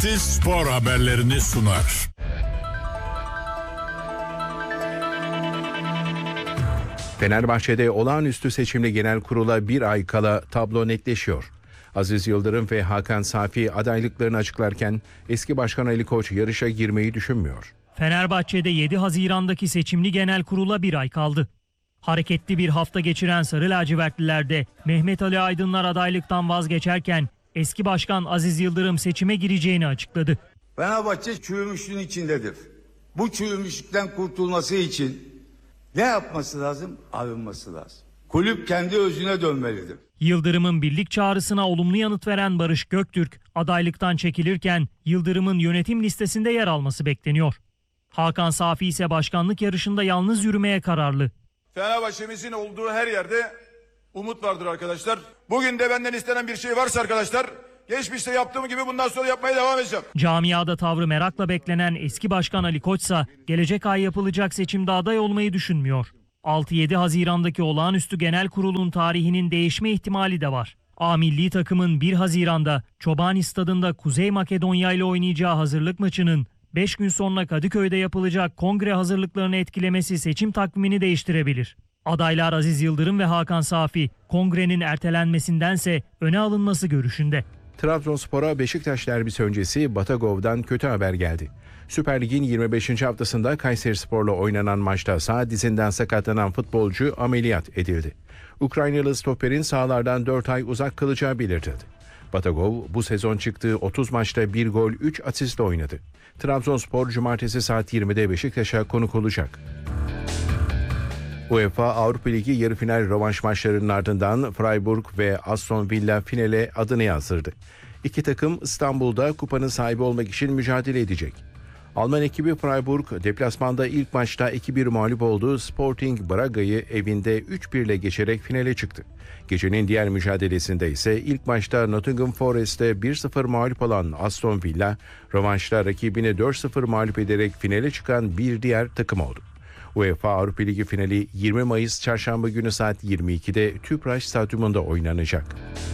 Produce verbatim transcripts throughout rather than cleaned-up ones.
Ekspertiz spor haberlerini sunar. Fenerbahçe'de olağanüstü seçimli genel kurula bir ay kala tablo netleşiyor. Aziz Yıldırım ve Hakan Safi adaylıklarını açıklarken eski başkan Ali Koç yarışa girmeyi düşünmüyor. Fenerbahçe'de yedi Haziran'daki seçimli genel kurula bir ay kaldı. Hareketli bir hafta geçiren Sarı Lacivertliler'de Mehmet Ali Aydınlar adaylıktan vazgeçerken eski başkan Aziz Yıldırım seçime gireceğini açıkladı. Fenerbahçe çürümüşlüğün içindedir. Bu çürümüşlükten kurtulması için ne yapması lazım? Arınması lazım. Kulüp kendi özüne dönmelidir. Yıldırım'ın birlik çağrısına olumlu yanıt veren Barış Göktürk adaylıktan çekilirken Yıldırım'ın yönetim listesinde yer alması bekleniyor. Hakan Safi ise başkanlık yarışında yalnız yürümeye kararlı. Fenerbahçe'mizin olduğu her yerde umut vardır arkadaşlar. Bugün de benden istenen bir şey varsa arkadaşlar, geçmişte yaptığım gibi bundan sonra yapmaya devam edeceğim. Camiada tavrı merakla beklenen eski başkan Ali Koçsa gelecek ay yapılacak seçimde aday olmayı düşünmüyor. altı yedi Haziran'daki olağanüstü genel kurulun tarihinin değişme ihtimali de var. A milli takımın bir Haziran'da Çobani Stadı'nda Kuzey Makedonya ile oynayacağı hazırlık maçının beş gün sonra Kadıköy'de yapılacak kongre hazırlıklarını etkilemesi seçim takvimini değiştirebilir. Adaylar Aziz Yıldırım ve Hakan Safi kongrenin ertelenmesindense öne alınması görüşünde. Trabzonspor'a Beşiktaş derbisi öncesi Batagov'dan kötü haber geldi. Süper Lig'in yirmi beşinci haftasında Kayserispor'la oynanan maçta sağ dizinden sakatlanan futbolcu ameliyat edildi. Ukraynalı stoperin sahalardan dört ay uzak kalacağı belirtildi. Batagov bu sezon çıktığı otuz maçta bir gol üç asistle oynadı. Trabzonspor cumartesi saat yirmide Beşiktaş'a konuk olacak. UEFA Avrupa Ligi yarı final rövanş maçlarının ardından Freiburg ve Aston Villa finale adını yazdırdı. İki takım İstanbul'da kupanın sahibi olmak için mücadele edecek. Alman ekibi Freiburg deplasmanda ilk maçta iki bir mağlup olduğu Sporting Braga'yı evinde üç bir ile geçerek finale çıktı. Gecenin diğer mücadelesinde ise ilk maçta Nottingham Forest'te bir sıfır mağlup olan Aston Villa, rövanşta rakibini dört sıfır mağlup ederek finale çıkan bir diğer takım oldu. UEFA Avrupa Ligi finali yirmi Mayıs Çarşamba günü saat yirmi ikide Tüpraş Stadyumunda oynanacak.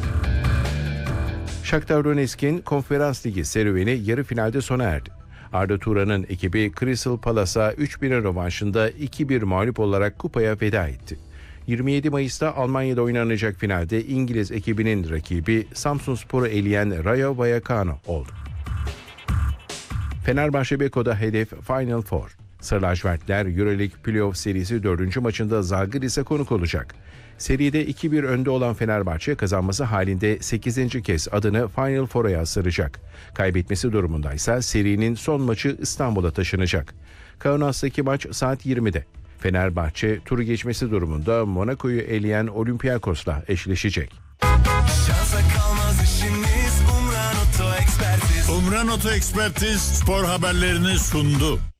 Shakhtar Donetsk'in Konferans Ligi serüveni yarı finalde sona erdi. Arda Turan'ın ekibi Crystal Palace'a üç bir rövanşında iki bir mağlup olarak kupaya veda etti. yirmi yedi Mayıs'ta Almanya'da oynanacak finalde İngiliz ekibinin rakibi Samsunspor'u eleyen Rayo Vallecano oldu. Fenerbahçe Beko'da hedef Final Four. Sarı lacivertler Euroleague Playoff serisi dördüncü maçında Zalgiris'e konuk olacak. Seride iki bir önde olan Fenerbahçe kazanması halinde sekizinci kez adını Final Four'a yazdıracak. Kaybetmesi durumunda ise serinin son maçı İstanbul'a taşınacak. Kaunas'taki maç saat yirmide. Fenerbahçe turu geçmesi durumunda Monaco'yu eleyen Olympiakos'la eşleşecek. Umran Oto Ekspertiz spor haberlerini sundu.